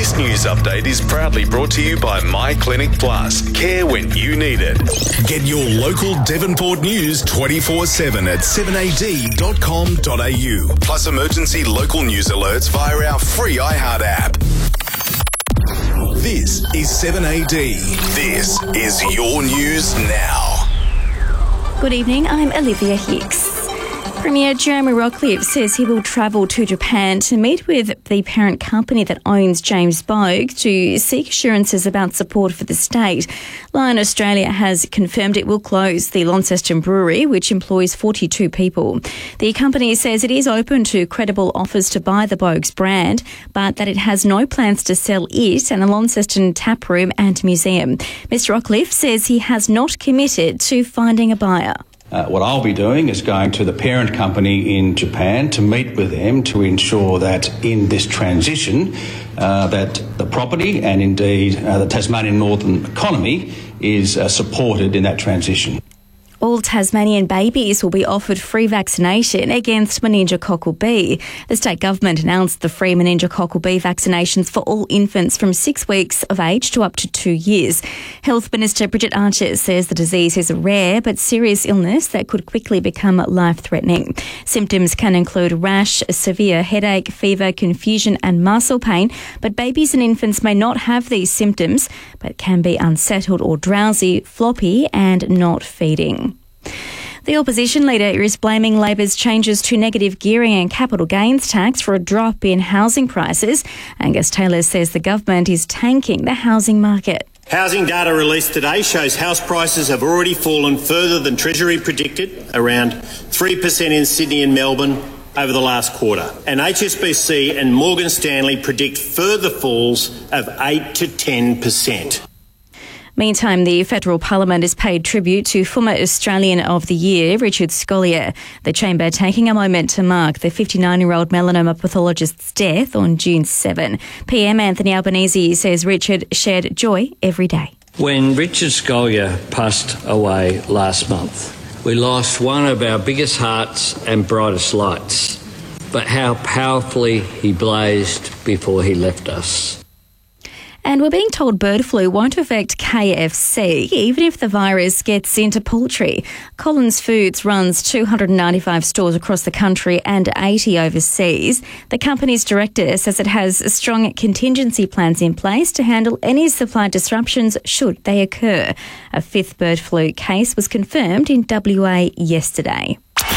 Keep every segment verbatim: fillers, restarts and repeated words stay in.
This news update is proudly brought to you by My Clinic Plus. Care when you need it. Get your local Devonport news twenty-four seven at seven a d dot com dot a u. Plus emergency local news alerts via our free iHeart app. This is seven A D. This is your news now. Good evening, I'm Olivia Hicks. Premier Jeremy Rockliff says he will travel to Japan to meet with the parent company that owns James Bogue to seek assurances about support for the state. Lion Australia has confirmed it will close the Launceston Brewery, which employs forty-two people. The company says it is open to credible offers to buy the Bogue's brand, but that it has no plans to sell it and the Launceston tap room and museum. Mister Rockliff says he has not committed to finding a buyer. Uh, what I'll be doing is going to the parent company in Japan to meet with them to ensure that in this transition uh, that the property and indeed uh, the Tasmanian Northern economy is uh, supported in that transition. All Tasmanian babies will be offered free vaccination against meningococcal B. The state government announced the free meningococcal B vaccinations for all infants from six weeks of age to up to two years. Health Minister Bridget Archer says the disease is a rare but serious illness that could quickly become life-threatening. Symptoms can include rash, severe headache, fever, confusion and muscle pain, but babies and infants may not have these symptoms but can be unsettled or drowsy, floppy and not feeding. The opposition leader is blaming Labor's changes to negative gearing and capital gains tax for a drop in housing prices. Angus Taylor says the government is tanking the housing market. Housing data released today shows house prices have already fallen further than Treasury predicted, around three percent in Sydney and Melbourne over the last quarter. And H S B C and Morgan Stanley predict further falls of eight to ten percent. Meantime, the Federal Parliament has paid tribute to former Australian of the Year, Richard Scolyer. The Chamber taking a moment to mark the fifty-nine-year-old melanoma pathologist's death on June seventh. P M Anthony Albanese says Richard shared joy every day. When Richard Scolyer passed away last month, we lost one of our biggest hearts and brightest lights, but how powerfully he blazed before he left us. And we're being told bird flu won't affect K F C, even if the virus gets into poultry. Collins Foods runs two hundred ninety-five stores across the country and eighty overseas. The company's director says it has strong contingency plans in place to handle any supply disruptions should they occur. A fifth bird flu case was confirmed in W A yesterday.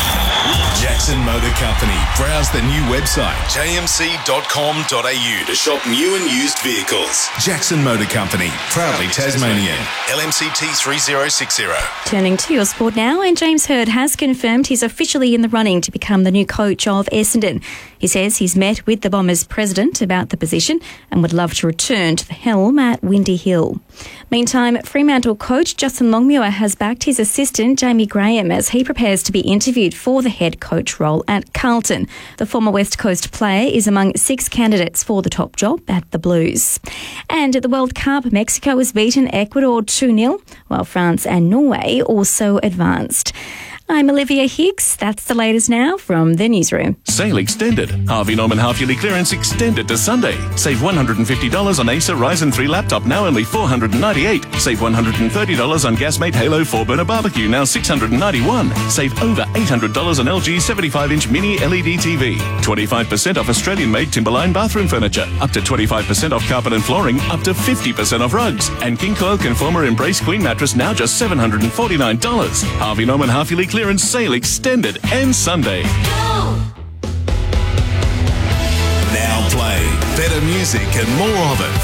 Jackson Motor Company. Browse the new website, j m c dot com dot a u to shop new and used vehicles. Jackson Motor Company, proudly Tasmanian. L M C T three zero six zero. Turning to your sport now, and James Hird has confirmed he's officially in the running to become the new coach of Essendon. He says he's met with the Bombers president about the position and would love to return to the helm at Windy Hill. Meantime, Fremantle coach Justin Longmuir has backed his assistant Jamie Graham as he prepares to be interviewed for the head coach role at Carlton. The former West Coast player is among six candidates for the top job at the Blues. And at the World Cup, Mexico has beaten Ecuador two nil, while France and Norway also advanced. I'm Olivia Hicks. That's the latest now from the newsroom. Sale extended. Harvey Norman half-yearly clearance extended to Sunday. Save one hundred fifty dollars on Acer Ryzen three laptop, now only four hundred ninety-eight dollars. Save one hundred thirty dollars on Gasmate Halo four burner barbecue, now six hundred ninety-one dollars. Save over eight hundred dollars on L G seventy-five inch mini L E D T V. twenty-five percent off Australian-made Timberline bathroom furniture. Up to twenty-five percent off carpet and flooring. Up to fifty percent off rugs. And King Coil Conformer Embrace Queen mattress, now just seven hundred forty-nine dollars. Harvey Norman half-yearly clearance sale extended and Sunday. Now play better music and more of it.